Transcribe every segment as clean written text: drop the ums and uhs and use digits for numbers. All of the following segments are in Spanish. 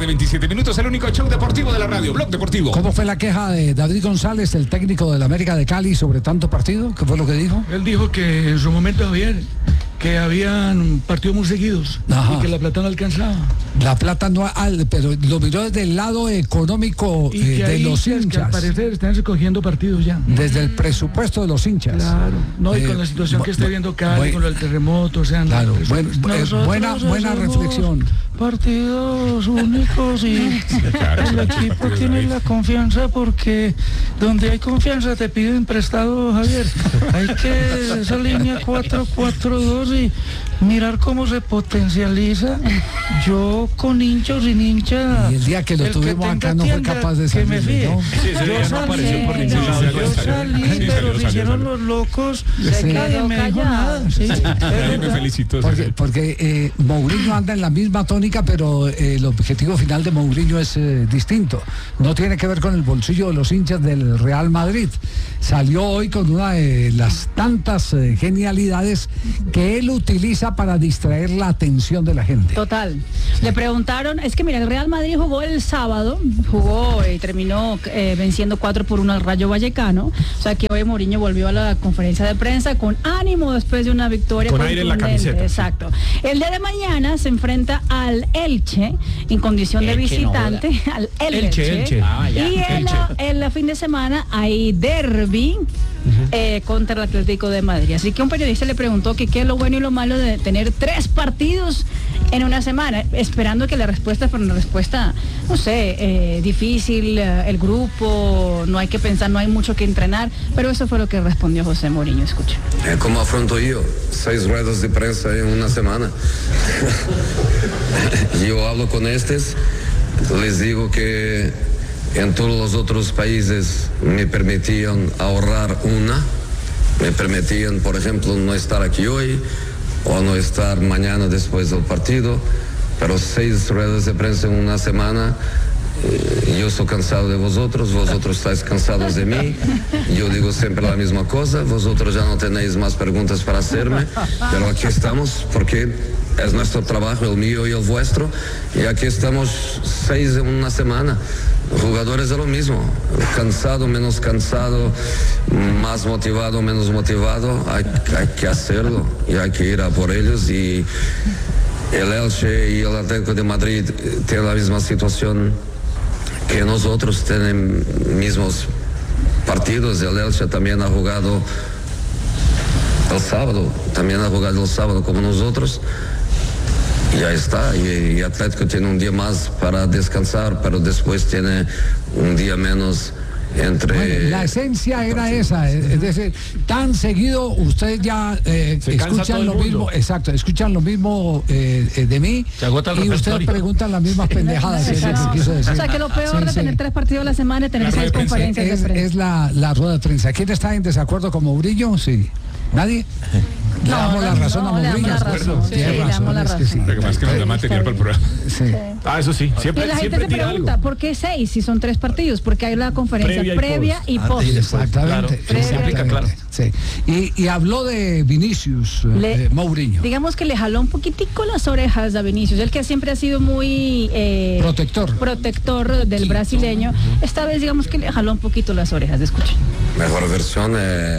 27 minutos, el único show deportivo de la radio, Blog Deportivo. ¿Cómo fue la queja de David González, el técnico del América de Cali, sobre tanto partido? ¿Qué fue lo que dijo? Él dijo que en su momento, Javier, que habían partidos muy seguidos. Ajá. Y que la plata no alcanzaba. La plata no, pero lo miró desde el lado económico de los hinchas. Que al parecer están recogiendo partidos ya. Desde el presupuesto de los hinchas. Claro. No, y con la situación que está viendo Cali, con el terremoto, o sea, claro, buena reflexión. Partidos únicos y el equipo tiene la confianza porque donde hay confianza te piden prestado, Javier. Hay que esa línea 4-4-2 y mirar cómo se potencializa. Yo con hincha o sin hincha. Y el día que lo tuvimos acá no fue capaz de salir. Que me fíe. ¿No? Sí, yo salí, pero se hicieron los locos. Nadie me dijo nada. Sí, me felicito. Porque Mourinho anda en la misma tónica, pero el objetivo final de Mourinho es distinto. No tiene que ver con el bolsillo de los hinchas del Real Madrid. Salió hoy con una de las tantas genialidades que él utiliza para distraer la atención de la gente. Total. Le preguntaron, es que mira, el Real Madrid jugó el sábado, y terminó venciendo 4-1 al Rayo Vallecano. O sea que hoy Mourinho volvió a la conferencia de prensa con ánimo después de una victoria con aire en la camiseta. Exacto. El día de mañana se enfrenta al Elche en condición de visitante, no, al Elche. Y el fin de semana hay derbi contra el Atlético de Madrid. Así que un periodista le preguntó que qué es lo bueno y lo malo de tener 3 partidos en una semana, esperando que la respuesta fuera una respuesta, no sé, difícil, el grupo, no hay que pensar, no hay mucho que entrenar, pero eso fue lo que respondió José Mourinho. Escucha. ¿Cómo afronto yo 6 ruedas de prensa en una semana? Yo hablo con estos, les digo que en todos los otros países me permitían ahorrar me permitían, por ejemplo, no estar aquí hoy o no estar mañana después del partido, pero 6 ruedas de prensa en una semana. Yo estoy cansado de vosotros estáis cansados de mí, yo digo siempre la misma cosa, vosotros ya no tenéis más preguntas para hacerme, pero aquí estamos porque es nuestro trabajo, el mío y el vuestro, y aquí estamos 6 en una semana. Jugadores de lo mismo, cansado, menos cansado, más motivado, menos motivado, hay que hacerlo y hay que ir a por ellos. Y el Elche y el Atlético de Madrid tienen la misma situación que nosotros, tienen mismos partidos. El Elche también ha jugado el sábado como nosotros. Y ahí está, y Atlético tiene un día más para descansar, pero después tiene un día menos entre... Bueno, la esencia era esa, es decir, tan seguido ustedes ya escuchan lo mismo, exacto, escuchan lo mismo de mí, y ustedes preguntan las mismas pendejadas. O sea que lo peor de tener 3 partidos a la semana es tener 6 conferencias de prensa. Es la rueda de prensa. ¿Quién está en desacuerdo con Mourinho? Sí. ¿Nadie? Le damos la razón a Mourinho. Le damos la razón. Lo que más que nos da material para el programa. Sí. Eso sí. Siempre, y la gente se pregunta, algo. ¿Por qué 6 si son 3 partidos? Porque hay la conferencia previa y post. Exactamente. Claro. Sí. Y habló de Vinicius, Mourinho. Digamos que le jaló un poquitico las orejas a Vinicius. Él que siempre ha sido muy... protector del brasileño. Esta vez digamos que le jaló un poquito las orejas. Escuchen. Mejor versión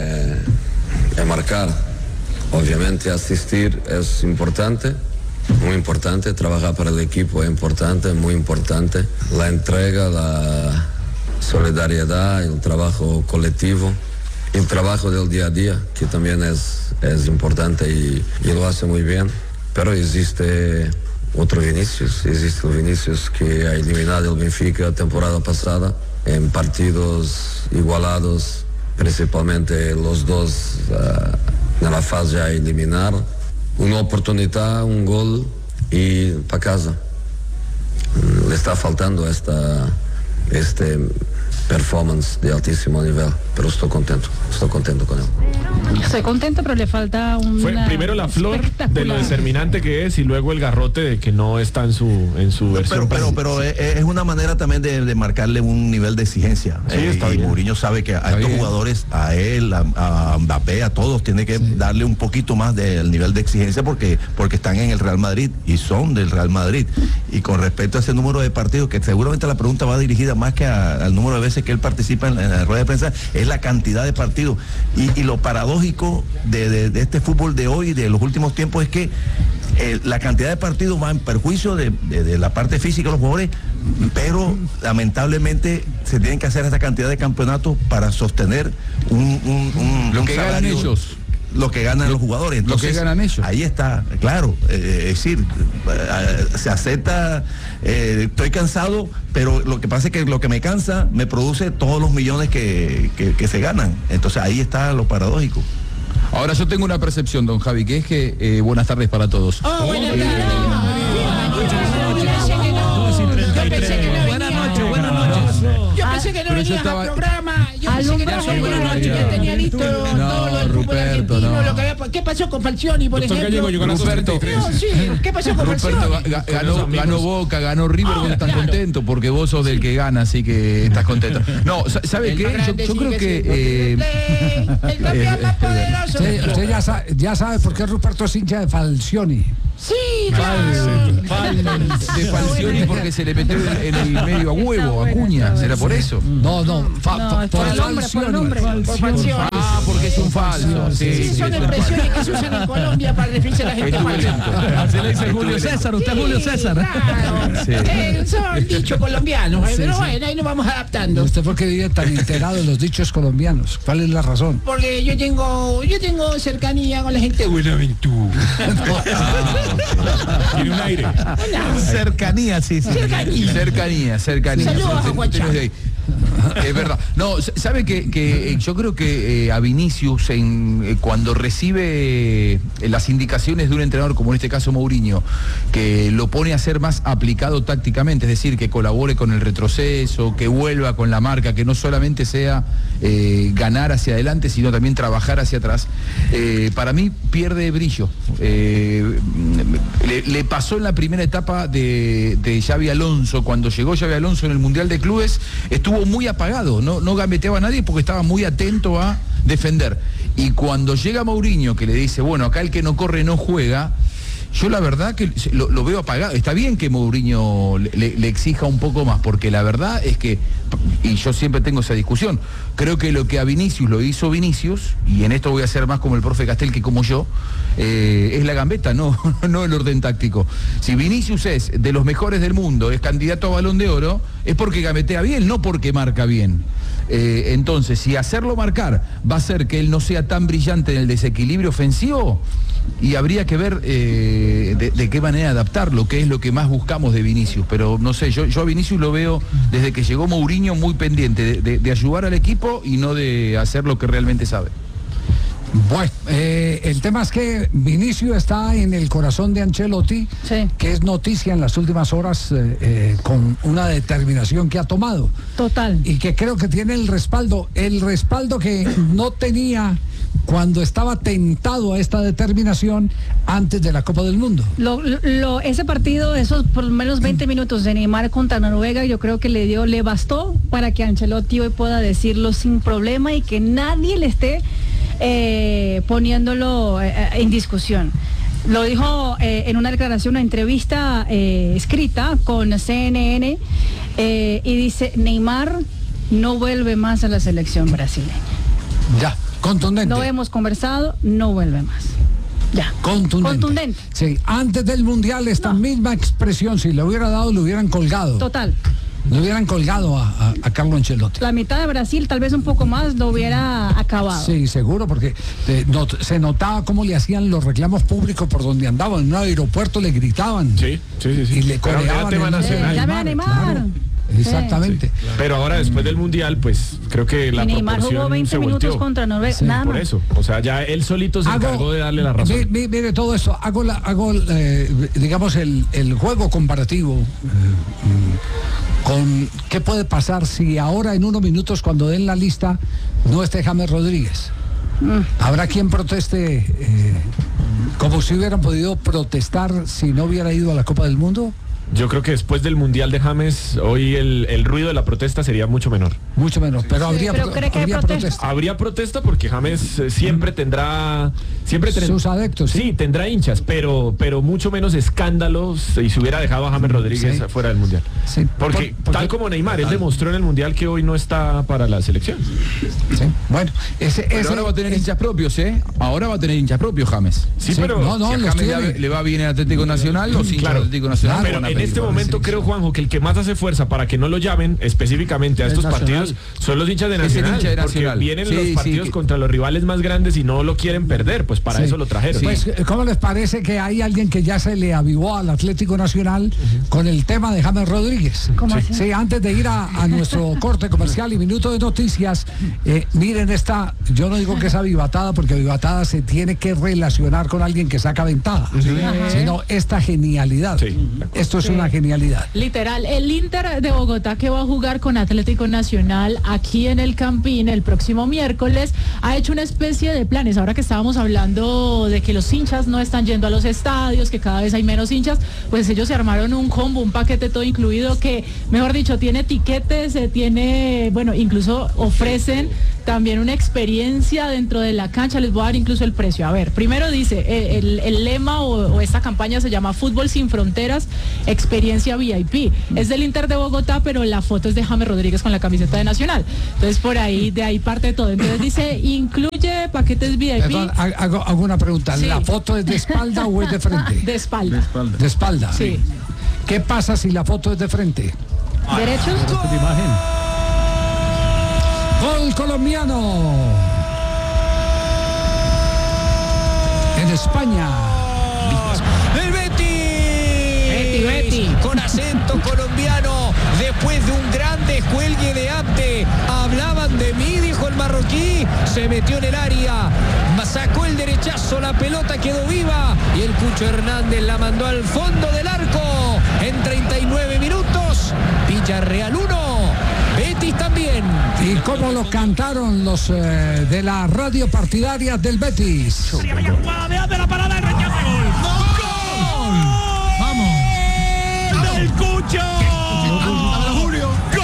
es marcar. Obviamente asistir es importante, muy importante, trabajar para el equipo es importante, muy importante. La entrega, la solidaridad, el trabajo colectivo, el trabajo del día a día, que también es importante y lo hace muy bien. Pero existe otro Vinicius, existe el Vinicius que ha eliminado el Benfica la temporada pasada en partidos igualados, principalmente los dos en la fase a eliminar, una oportunidad, un gol y para casa. Le está faltando este performance de altísimo nivel, pero estoy contento con él. Estoy contento, pero le falta un. Fue primero la flor de lo determinante que es y luego el garrote de que no está en su versión. Pero es una manera también de marcarle un nivel de exigencia. Sí, está y bien. Mourinho sabe que a estos jugadores, a él, a Mbappé, a todos, tiene que darle un poquito más del nivel de exigencia porque están en el Real Madrid y son del Real Madrid. Y con respecto a ese número de partidos, que seguramente la pregunta va dirigida más que al número de veces que él participa en la rueda de prensa, es la cantidad de partidos. Y lo paradójico de este fútbol de hoy, de los últimos tiempos, es que la cantidad de partidos va en perjuicio de la parte física de los jugadores, pero lamentablemente se tienen que hacer esa cantidad de campeonatos para sostener lo que ganan ellos. Lo que ganan los jugadores. Entonces, lo que ganan ellos. Ahí está, claro. Es decir, se acepta, estoy cansado, pero lo que pasa es que lo que me cansa me produce todos los millones que se ganan. Entonces ahí está lo paradójico. Ahora yo tengo una percepción, don Javi, que es que buenas tardes para todos. Buenas noches. Yo pensé que no venías al programa. Yo pensé que no venía buenas noches. Ya tenía listo todo lo del fútbol argentino. Lo que había, ¿qué pasó con Falcioni, por ejemplo? Ruperto, ¿qué pasó con Falcioni? Ganó Boca, ganó River, vos estás contento porque vos sos del que gana, así que estás contento. No, ¿sabe qué? Yo creo que el campeón más poderoso. Usted ya sabe por qué Ruperto es hincha de Falcioni. Sí, claro. De Falcioni porque se le metió en el medio a huevo, a Cuña. ¿Será por eso? No, por el nombre. Por Falcioni. Ah, porque es un falso. Sí, son expresiones que se usan en Colombia para referirse a la gente falsa. Se le dice Julio César, usted es Julio César. Claro. Son dichos colombianos, pero bueno, ahí nos vamos adaptando. ¿Usted por qué vive tan enterado de los dichos colombianos? ¿Cuál es la razón? Porque yo tengo cercanía con la gente de Buenaventura. Tiene un aire. Cercanía, sí. Cercanía. Saludos a Guachán. Es verdad. No, sabe que yo creo que a Vinicius cuando recibe las indicaciones de un entrenador como en este caso Mourinho, que lo pone a ser más aplicado tácticamente, es decir, que colabore con el retroceso, que vuelva con la marca, que no solamente sea ganar hacia adelante, sino también trabajar hacia atrás, para mí pierde brillo. Le pasó en la primera etapa de Xabi Alonso. Cuando llegó Xabi Alonso en el Mundial de Clubes, estuvo muy apagado, no gambeteaba a nadie porque estaba muy atento a defender. Y cuando llega Mourinho, que le dice, bueno, acá el que no corre no juega, yo la verdad que lo veo apagado. Está bien que Mourinho le exija un poco más, porque la verdad es que, y yo siempre tengo esa discusión, creo que lo que a Vinicius lo hizo Vinicius, y en esto voy a ser más como el profe Castel que como yo, es la gambeta, no el orden táctico. Si Vinicius es de los mejores del mundo, es candidato a Balón de Oro, es porque gambetea bien, no porque marca bien. Entonces, si hacerlo marcar va a hacer que él no sea tan brillante en el desequilibrio ofensivo, y habría que ver de qué manera adaptarlo, que es lo que más buscamos de Vinicius. Pero no sé, yo a Vinicius lo veo desde que llegó Mourinho muy pendiente de ayudar al equipo y no de hacer lo que realmente sabe. Bueno, el tema es que Vinicius está en el corazón de Ancelotti, sí, que es noticia en las últimas horas con una determinación que ha tomado. Total. Y que creo que tiene el respaldo que no tenía cuando estaba tentado a esta determinación antes de la Copa del Mundo. Ese partido, esos por lo menos 20 minutos de Neymar contra Noruega, yo creo que le bastó para que Ancelotti hoy pueda decirlo sin problema y que nadie le esté poniéndolo en discusión. Lo dijo en una declaración, una entrevista escrita con CNN, y dice: Neymar no vuelve más a la selección brasileña. Ya, contundente. No hemos conversado, no vuelve más. Ya. Contundente. Sí, antes del Mundial esta misma expresión, si le hubiera dado, le hubieran colgado. Total. Le hubieran colgado a Carlo Ancelotti. La mitad de Brasil, tal vez un poco más, lo hubiera acabado. Sí, seguro, porque se notaba cómo le hacían los reclamos públicos por donde andaban. En un aeropuerto le gritaban. Sí. Y le coreaban. Llame a Neymar. Claro. Exactamente. Sí, claro. Pero ahora, después del Mundial, pues creo que la Neymar proporción jugó 20 se minutos volteó. contra Noruega, Sí, nada Por más. eso, o sea, ya él solito se encargó de darle la razón. Mire todo esto, digamos el juego comparativo ¿Qué puede pasar si ahora en unos minutos, cuando den la lista, no esté James Rodríguez? ¿Habrá quien proteste como si hubieran podido protestar si no hubiera ido a la Copa del Mundo? Yo creo que después del Mundial de James, hoy el ruido de la protesta sería mucho menor. Mucho menor, pero habría protesta. Habría protesta porque James siempre tendrá sus adeptos. Sí, tendrá hinchas, pero mucho menos escándalos si se hubiera dejado a James Rodríguez fuera del Mundial. Sí, porque tal como Neymar, él demostró en el Mundial que hoy no está para la selección. Sí. Bueno, pero ahora va a tener hinchas propios, ¿eh? Ahora va a tener hinchas propios James. Sí, pero si a James le va bien en Atlético Nacional, los hinchas del Atlético Nacional. Pero en este momento creo, Juanjo, que el que más hace fuerza para que no lo llamen específicamente a estos partidos son los hinchas de Nacional, porque vienen los partidos contra los rivales más grandes y no lo quieren perder, pues para eso lo trajeron. Pues, ¿cómo les parece que hay alguien que ya se le avivó al Atlético Nacional con el tema de James Rodríguez? ¿Cómo así? Sí, antes de ir a nuestro corte comercial y minuto de noticias, miren esta, yo no digo que es avivatada, porque avivatada se tiene que relacionar con alguien que saca ventaja, sino esta genialidad. Esto es una genialidad. Literal, el Inter de Bogotá, que va a jugar con Atlético Nacional aquí en el Campín el próximo miércoles, ha hecho una especie de planes. Ahora que estábamos hablando de que los hinchas no están yendo a los estadios, que cada vez hay menos hinchas, pues ellos se armaron un combo, un paquete todo incluido que, mejor dicho, tiene tiquetes, incluso ofrecen también una experiencia dentro de la cancha. Les voy a dar incluso el precio. A ver, primero dice, el lema o esta campaña se llama Fútbol sin Fronteras, experiencia VIP. Es del Inter de Bogotá, pero la foto es de James Rodríguez con la camiseta de Nacional. Entonces de ahí parte todo. Entonces dice, incluye paquetes VIP. Perdón, hago una pregunta. Sí. ¿La foto es de espalda o es de frente? De espalda. De espalda. Sí. ¿Qué pasa si la foto es de frente? ¿Derechos? Gol colombiano en España. El Betty con acento colombiano, después de un gran descuelgue de arte. Hablaban de mí, dijo el marroquí, se metió en el área, sacó el derechazo, la pelota quedó viva y el Cucho Hernández la mandó al fondo del arco. En 39 minutos, Villarreal 1, Betis también. ¿Y cómo lo cantaron los de la radio partidaria del Betis? De la parada de rechazo, gol. ¡Gol! ¡Vamos! ¡Del Cucho! ¡Julio! ¡Gol!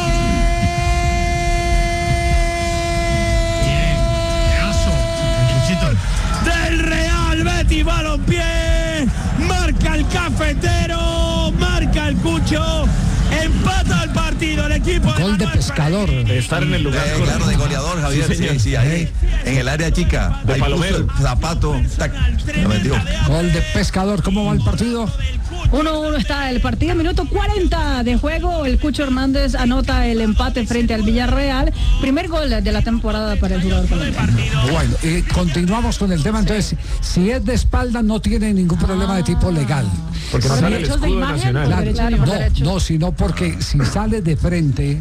Del Real Betis Balompié, marca el cafetero, marca el Cucho, empata el partido el equipo. Gol de Pescador. De estar en el lugar claro, de goleador, Javier. Sí, ahí en el área chica. De Palomero. Zapato. Tac, lo metió. Gol de Pescador. ¿Cómo va el partido? 1-1 está el partido, minuto 40 de juego. El Cucho Hernández anota el empate frente al Villarreal. Primer gol de la temporada para el jugador colombiano. Bueno, continuamos con el tema. Entonces, si es de espalda, no tiene ningún problema de tipo legal. Porque no sale el escudo nacional. No, sino porque si sale de frente,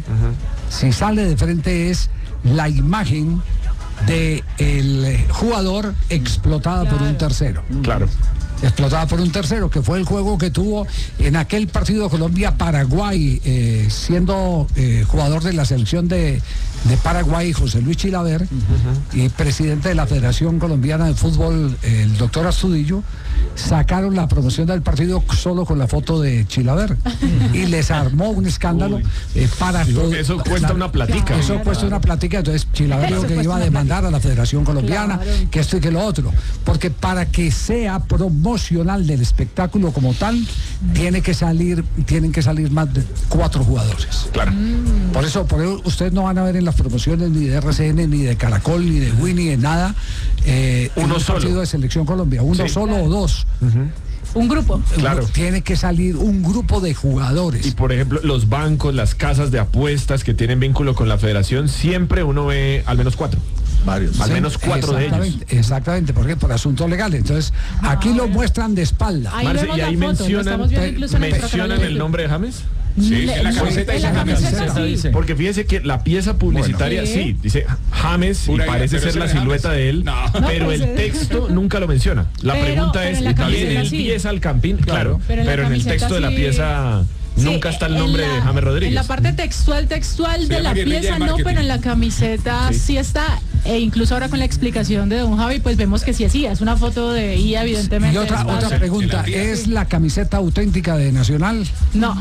es la imagen de el jugador explotada por un tercero. Claro. Explotada por un tercero, que fue el juego que tuvo en aquel partido Colombia-Paraguay, siendo jugador de la selección de Paraguay, José Luis Chilaver, y presidente de la Federación Colombiana de Fútbol, el doctor Astudillo, sacaron la promoción del partido solo con la foto de Chilaver y les armó un escándalo para eso cuesta una platica. Eso cuesta una platica. Entonces Chilaver dijo que iba a demandar a la Federación Colombiana, que esto y que lo otro, porque para que sea promocional del espectáculo como tal, tienen que salir más de 4 jugadores. Claro. Por eso ustedes no van a ver en las promociones ni de RCN, ni de Caracol, ni de Winnie, ni nada, uno solo partido de Selección Colombia, solo o 2. Un grupo. Claro. Tiene que salir un grupo de jugadores. Y por ejemplo, los bancos, las casas de apuestas que tienen vínculo con la federación, siempre uno ve al menos 4. Varios. Al menos 4 de ellos. Exactamente, porque por asuntos legales. Entonces, aquí lo muestran de espalda. Marce, y ahí mencionan el nombre de James. Sí, en la camiseta dice James. Porque fíjese que la pieza publicitaria, dice James y parece ser la silueta de él, pero el texto nunca lo menciona. La pregunta es, ¿viene el pieza al Campín? Claro, pero en el texto de la pieza nunca está el nombre de James Rodríguez. En la parte textual de la pieza no, pero en la camiseta sí está. E incluso ahora con la explicación de don Javi, pues vemos que sí es una foto de IA, evidentemente. Y otra pregunta, ¿es la camiseta auténtica de Nacional? No.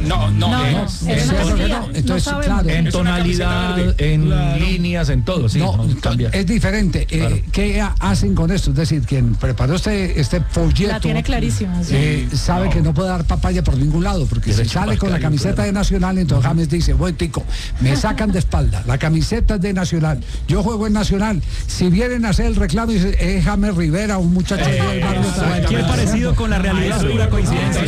Entonces, claro. En tonalidad, en líneas, en todo, sí. Es diferente. Claro. ¿Qué hacen con esto? Es decir, quien preparó este folleto... La tiene clarísima. Sabe que no puede dar papaya por ningún lado, porque si sale con la camiseta de Nacional, entonces James dice, buen tico, me sacan de espalda, la camiseta es de Nacional, yo juego en Nacional, si vienen a hacer el reclamo, dice, es James Rivera, un muchacho del barrio. Cualquier parecido con la realidad es pura coincidencia.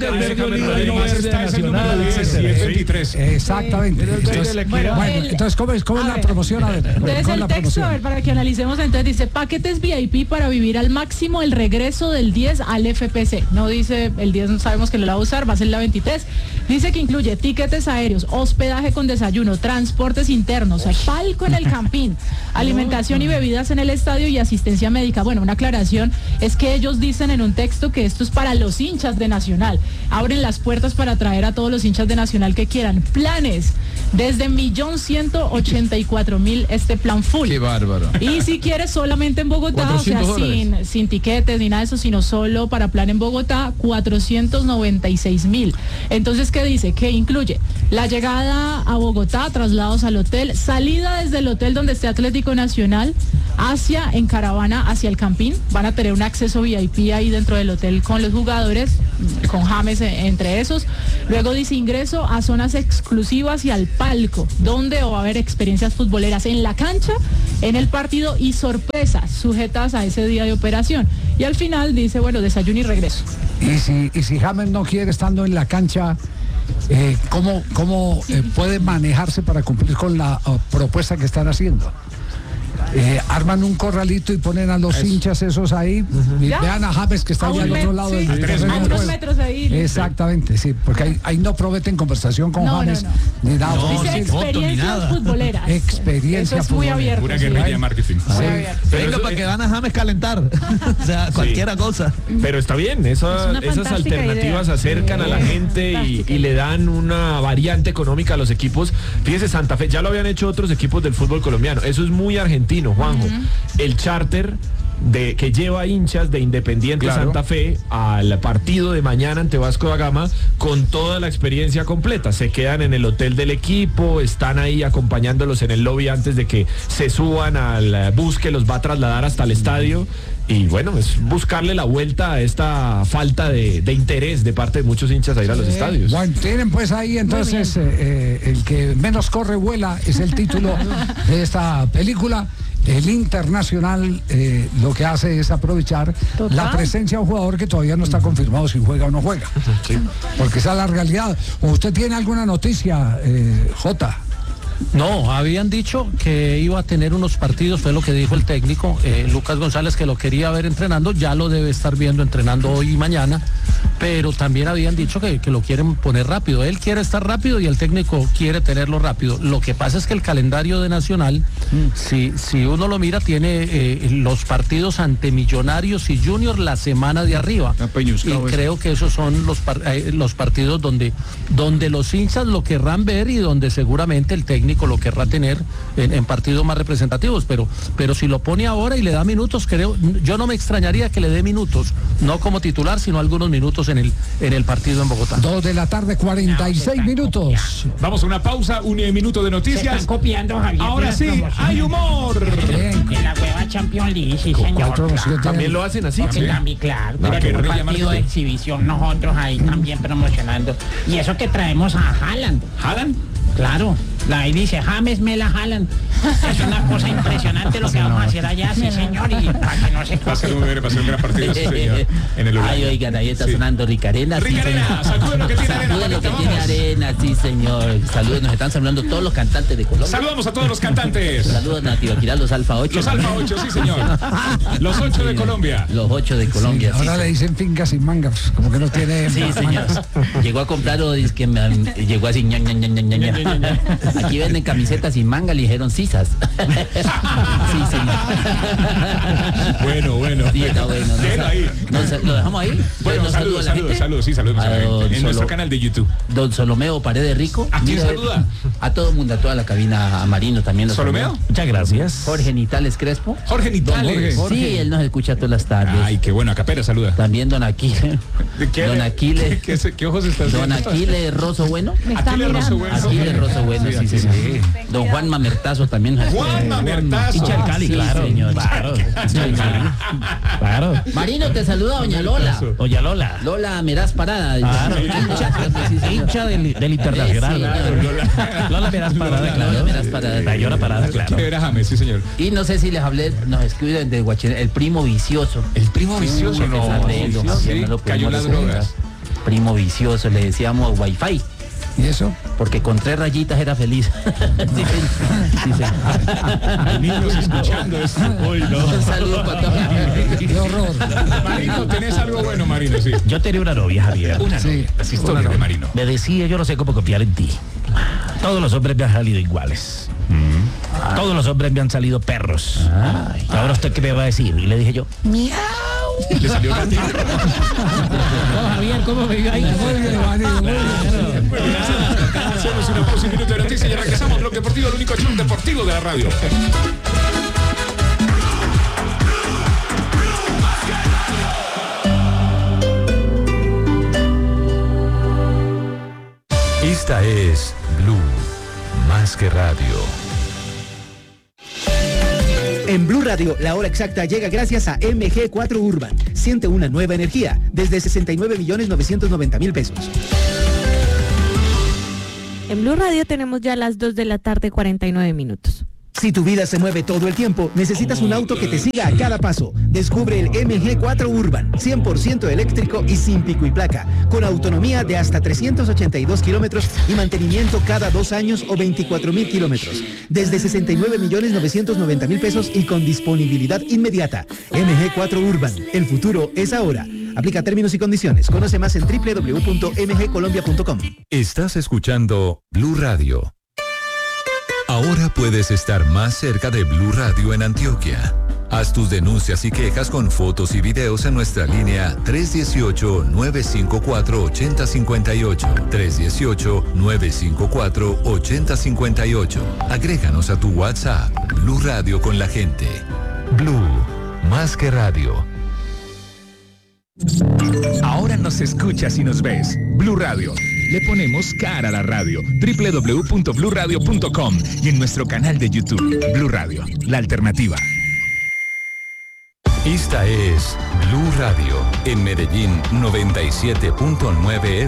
Exactamente. Entonces, ¿cómo es la promoción? Entonces el texto, para que analicemos, entonces dice, paquetes VIP para vivir al máximo el regreso del 10 al FPC. No dice, el 10 no sabemos que lo va a usar, va a ser la 23. Dice que incluye tiquetes aéreos, hospedaje con desayuno, transportes internos, palco en el campín, alimentación y bebidas en el estadio y asistencia médica. Bueno, una aclaración es que ellos dicen en un texto que esto es para los hinchas de Nacional. Abren las puertas para traer a todos los hinchas de Nacional que quieran. Planes desde 1.184.000 este plan full. Qué bárbaro. Y si quieres solamente en Bogotá, o sea, sin tiquetes ni nada de eso, sino solo para plan en Bogotá, 496.000. Entonces, ¿qué dice? Que incluye la llegada a Bogotá, traslados al hotel, salida desde el hotel donde esté Atlético Nacional en caravana hacia el Campín. Van a tener un acceso VIP ahí dentro del hotel con los jugadores, con James entre esos. Luego dice ingreso a zonas exclusivas y al palco, donde va a haber experiencias futboleras en la cancha, en el partido y sorpresas sujetas a ese día de operación. Y al final dice, bueno, desayuno y regreso. Y si James no quiere estando en la cancha, ¿cómo puede manejarse para cumplir con la propuesta que están haciendo? Arman un corralito y ponen a los hinchas esos ahí, y vean a James que está ahí al otro lado del metros ahí. Exactamente, sí, porque ahí no prometen conversación con James ni nada. Dice experiencias futboleras. Experiencia Eso es muy abierto. Pura guerrilla de marketing. Venga, para que van a James calentar. O sea, cualquiera cosa. Pero está bien, esas alternativas acercan a la gente y le dan una variante económica a los equipos. Fíjese, Santa Fe, ya lo habían hecho otros equipos del fútbol colombiano. Eso es muy argentino, Juanjo. El charter que lleva hinchas de Independiente Santa Fe al partido de mañana ante Vasco da Gama con toda la experiencia completa. Se quedan en el hotel del equipo, están ahí acompañándolos en el lobby antes de que se suban al bus que los va a trasladar hasta el estadio. Y bueno, es buscarle la vuelta a esta falta de interés de parte de muchos hinchas a ir a los estadios. Bueno, tienen pues ahí entonces el que menos corre vuela es el título de esta película. El Internacional lo que hace es aprovechar la presencia de un jugador que todavía no está confirmado si juega o no juega. Sí. Porque esa es la realidad. ¿Usted tiene alguna noticia, Jota? No, habían dicho que iba a tener unos partidos, fue lo que dijo el técnico, Lucas González, que lo quería ver entrenando, ya lo debe estar viendo entrenando hoy y mañana, pero también habían dicho que lo quieren poner rápido. Él quiere estar rápido y el técnico quiere tenerlo rápido. Lo que pasa es que el calendario de Nacional, si uno lo mira, tiene los partidos ante Millonarios y Junior la semana de arriba. Y creo que esos son los partidos donde los hinchas lo querrán ver y donde seguramente el técnico lo querrá tener en partidos más representativos, pero si lo pone ahora y le da minutos, yo no me extrañaría que le dé minutos, no como titular, sino algunos minutos en el partido en Bogotá. 2 de la tarde, 46 minutos. Vamos a una pausa, un minuto de noticias. Se están copiando, Javier. Ahora sí, hay humor. En la hueva Champions League, sí, señor. También lo hacen así. Claro, pero un partido de exhibición, nosotros ahí también promocionando. Y eso que traemos a Haaland. ¿Haaland? Claro. Ahí dice James Mela Haaland. Es una cosa impresionante lo que vamos a hacer allá, sí señor, y para que no se va a ser un gran partido en el lugar. Ay, oigan, ahí está sonando Ricarena. Ricarena, saluden lo que tiene arena. Saluden lo que tiene arena, sí señor. Saludos, nos están saludando todos los cantantes de Colombia. Saludamos a todos los cantantes. Saludos a Tibaquirá, los Alfa 8. Los Alfa 8, sí señor. Los 8 de Colombia. Los 8 de Colombia. Sí, ahora le dicen fingas sin mangas, como que no tiene. Sí señor. Llegó a comprarlo, dice que llegó así, Aquí venden camisetas sin manga, le dijeron sisas. Sí, señor. Bueno. Sí, está bueno. ¿Lo dejamos ahí? Bueno, saludos. En nuestro canal de YouTube. Don Solomeo Paredes Rico. ¿A quién saluda? A todo el mundo, a toda la cabina, a Marino también. ¿Solomeo? Muchas gracias. Jorge Nitales Crespo. Jorge Nitales. Sí, él nos escucha todas las tardes. Ay, qué bueno, Acapera saluda. También Don Aquiles. Don Aquiles. ¿Qué ojos estás Don Aquiles Rosso Bueno. Aquiles Rosso Bueno. Aquiles Rosso Bueno, sí. Don Juan Mamertazo también. Juan Mamertazo. Hincha del Cali, claro. Señor. Claro. Marino, te saluda doña Lola. Doña Lola. Lola Meraz Parada. Claro. Hincha del Internacional. Lola Meraz Parada, claro. Lola Meraz Parada. La llora parada, claro. Sí, señor. Y no sé si les hablé, nos escriben de Guachén, el primo vicioso. El primo vicioso, no lo cayó en las drogas. Primo vicioso, le decíamos Wi-Fi. ¿Y eso? Porque con 3 rayitas era feliz. Sí. Niños escuchando esto. Uy, no. Un saludo para todos. Qué horror. Marino, tenés algo bueno, Marino, sí. Yo tenía una novia, Javier. Las historias de Marino. Me decía, yo no sé cómo confiar en ti. Todos los hombres me han salido iguales. Todos los hombres me han salido perros. Ahora usted qué me va a decir. Y le dije yo, miau. Le salió gatito. Javier, ¿cómo me iba ahí? Hacemos una pausa, un minuto de noticia y regresamos. Blog Deportivo, el único show deportivo de la radio. Esta es Blue, más que radio. En Blue Radio, la hora exacta llega gracias a MG4 Urban. Siente una nueva energía desde 69.990.000 pesos. En Blue Radio tenemos ya las 2 de la tarde, 49 minutos. Si tu vida se mueve todo el tiempo, necesitas un auto que te siga a cada paso. Descubre el MG4 Urban, 100% eléctrico y sin pico y placa, con autonomía de hasta 382 kilómetros y mantenimiento cada 2 años o 24.000 kilómetros. Desde 69.990.000 pesos y con disponibilidad inmediata. MG4 Urban, el futuro es ahora. Aplica términos y condiciones. Conoce más en www.mgcolombia.com. Estás escuchando Blue Radio. Ahora puedes estar más cerca de Blue Radio en Antioquia. Haz tus denuncias y quejas con fotos y videos en nuestra línea 318-954-8058. 318-954-8058. Agréganos a tu WhatsApp. Blue Radio con la gente. Blue, más que radio. Ahora nos escuchas y nos ves. Blue Radio. Le ponemos cara a la radio. www.bluradio.com y en nuestro canal de YouTube. Blue Radio, la alternativa. Esta es Blue Radio. En Medellín, 97.9